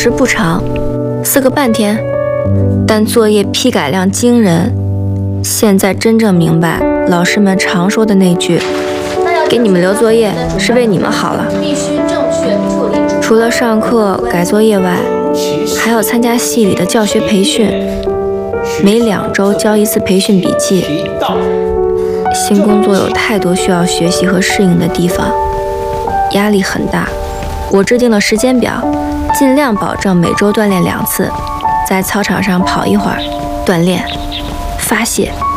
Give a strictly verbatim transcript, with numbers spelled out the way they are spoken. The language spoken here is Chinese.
时不长，四个半天，但作业批改量惊人。现在真正明白老师们常说的那句：“给你们留作业是为你们好了。”除了上课改作业外，还要参加系里的教学培训，每两周交一次培训笔记。新工作有太多需要学习和适应的地方，压力很大。我制定了时间表，尽量保证每周锻炼两次，在操场上跑一会儿，锻炼、发泄。